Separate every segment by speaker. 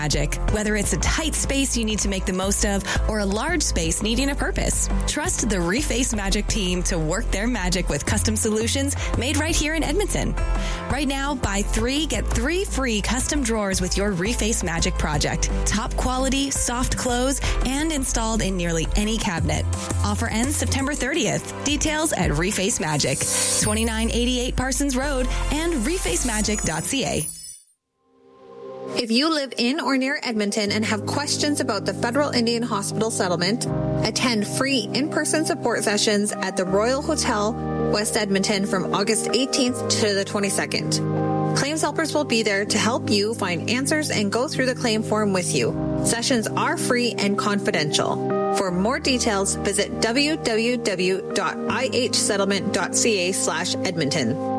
Speaker 1: Magic. Whether it's a tight space you need to make the most of or a large space needing a purpose, trust the Reface Magic team to work their magic with custom solutions made right here in Edmonton. Right now, buy 3, get 3 free custom drawers with your Reface Magic project. Top quality, soft close, and installed in nearly any cabinet. Offer ends September 30th. Details at Reface Magic, 2988 Parsons Road and refacemagic.ca.
Speaker 2: If you live in or near Edmonton and have questions about the Federal Indian Hospital settlement, attend free in-person support sessions at the Royal Hotel, West Edmonton from August 18th to the 22nd. Claims helpers will be there to help you find answers and go through the claim form with you. Sessions are free and confidential. For more details, visit www.ihsettlement.ca/Edmonton.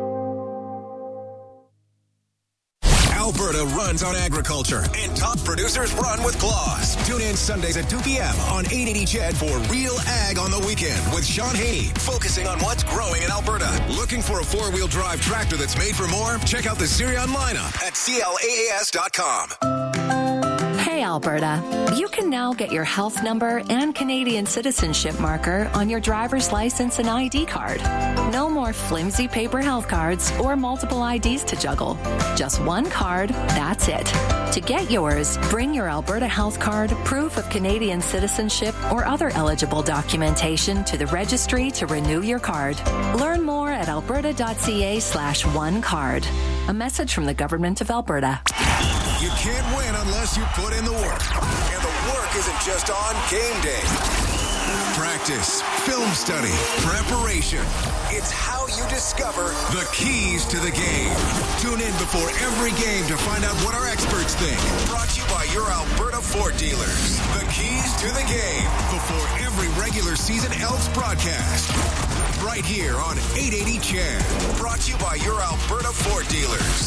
Speaker 3: Alberta runs on agriculture, and top producers run with Claws. Tune in Sundays at 2 p.m. on 880 CHED for Real Ag on the Weekend with Sean Haney, focusing on what's growing in Alberta. Looking for a four-wheel drive tractor that's made for more? Check out the Sirion lineup at CLAAS.com.
Speaker 4: Hey Alberta, you can now get your health number and Canadian citizenship marker on your driver's license and ID card. No more flimsy paper health cards or multiple IDs to juggle. Just one card, that's it. To get yours, bring your Alberta health card, proof of Canadian citizenship, or other eligible documentation to the registry to renew your card. Learn more at alberta.ca/onecard. A message from the Government of Alberta.
Speaker 3: You can't win unless you put in the work. And the work isn't just on game day. Practice, film study, preparation. It's how you discover the keys to the game. Tune in before every game to find out what our experts think. Brought to you by your Alberta Ford dealers. The keys to the game before every regular season Elks broadcast. Right here on 880 CHED. Brought to you by your Alberta Ford dealers.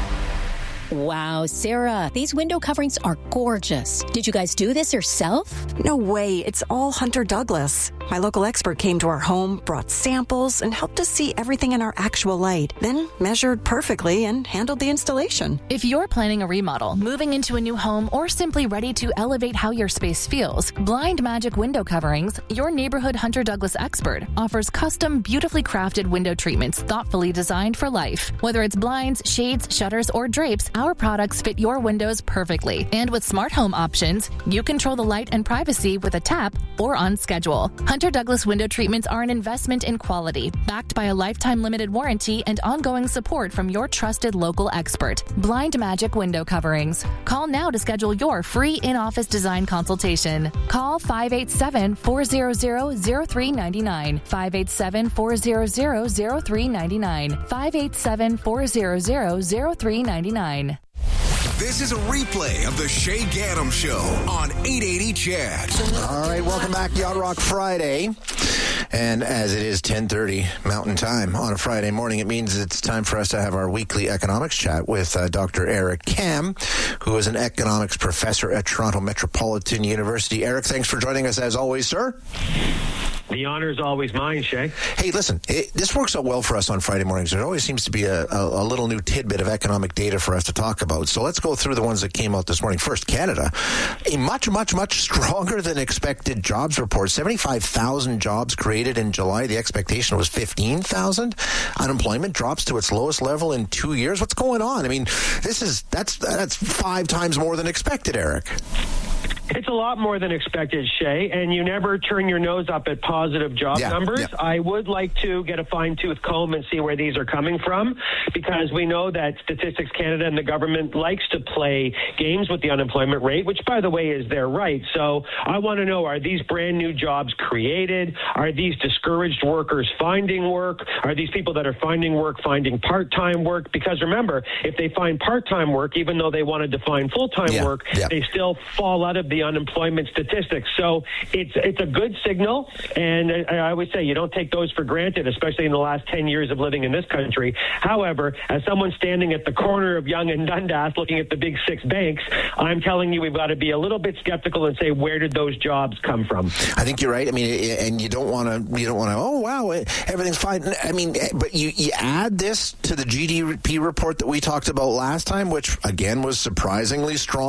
Speaker 5: Wow, Sarah, these window coverings are gorgeous. Did you guys do this yourself?
Speaker 6: No way. It's all Hunter Douglas. My local expert came to our home, brought samples, and helped us see everything in our actual light. Then measured perfectly and handled the installation.
Speaker 7: If you're planning a remodel, moving into a new home, or simply ready to elevate how your space feels, Blind Magic Window Coverings, your neighborhood Hunter Douglas expert, offers custom, beautifully crafted window treatments thoughtfully designed for life. Whether it's blinds, shades, shutters, or drapes, our products fit your windows perfectly. And with smart home options, you control the light and privacy with a tap or on schedule. Hunter Douglas window treatments are an investment in quality, backed by a lifetime limited warranty and ongoing support from your trusted local expert. Blind Magic Window Coverings. Call now to schedule your free in-office design consultation. Call 587-400-0399. 587-400-0399. 587-400-0399.
Speaker 3: This is a replay of the Shay Gaddam Show on 880 CHED.
Speaker 8: All right, welcome back to Yacht Rock Friday. And as it is 10:30 Mountain Time on a Friday morning, it means it's time for us to have our weekly economics chat with Dr. Eric Kam, who is an economics professor at Toronto Metropolitan University. Eric, thanks for joining us as always, sir.
Speaker 9: The honor is always mine, Shay.
Speaker 8: Hey, listen, this works out well for us on Friday mornings. There always seems to be a little new tidbit of economic data for us to talk about. So let's go through the ones that came out this morning. First, Canada. A much, much, much stronger than expected jobs report. 75,000 jobs created in July. The expectation was 15,000. Unemployment drops to its lowest level in 2 years. What's going on? I mean, that's 5 times more than expected, Eric.
Speaker 9: It's a lot more than expected, Shay, and you never turn your nose up at positive job numbers. Yeah. I would like to get a fine-tooth comb and see where these are coming from, because we know that Statistics Canada and the government likes to play games with the unemployment rate, which, by the way, is their right. So I want to know, are these brand new jobs created? Are these discouraged workers finding work? Are these people that are finding work finding part-time work? Because remember, if they find part-time work, even though they wanted to find full-time work, they still fall out of the unemployment statistics. So it's a good signal, and I always say you don't take those for granted, especially in the last 10 years of living in this country. However, as someone standing at the corner of Yonge and Dundas looking at the big 6 banks, I'm telling you we've got to be a little bit skeptical and say, where did those jobs come from?
Speaker 8: I think you're right. I mean, and you don't want to, oh, wow, everything's fine. I mean, but you add this to the GDP report that we talked about last time, which, again, was surprisingly strong.